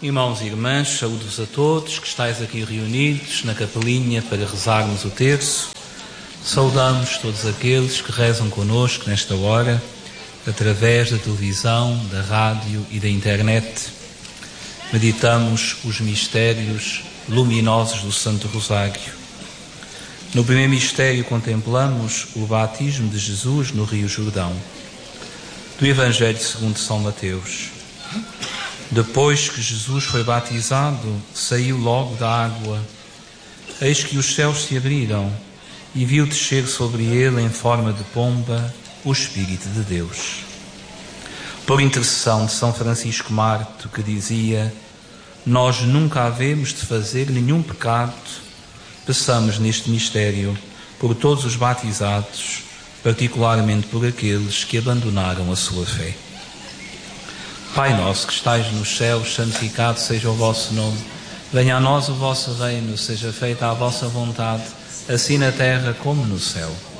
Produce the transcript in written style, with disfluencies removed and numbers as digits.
Irmãos e irmãs, saúdo-vos a todos que estáis aqui reunidos na capelinha para rezarmos o terço. Saudamos todos aqueles que rezam connosco nesta hora, através da televisão, da rádio e da internet. Meditamos os mistérios luminosos do Santo Rosário. No primeiro mistério contemplamos o batismo de Jesus no Rio Jordão. Do Evangelho segundo São Mateus. Depois que Jesus foi batizado, saiu logo da água. Eis que os céus se abriram e viu descer sobre ele em forma de pomba o Espírito de Deus. Por intercessão de São Francisco Marto, que dizia: nós nunca havemos de fazer nenhum pecado, peçamos neste mistério por todos os batizados, particularmente por aqueles que abandonaram a sua fé. Pai nosso que estais nos céus, santificado seja o vosso nome. Venha a nós o vosso reino, seja feita a vossa vontade, assim na terra como no céu.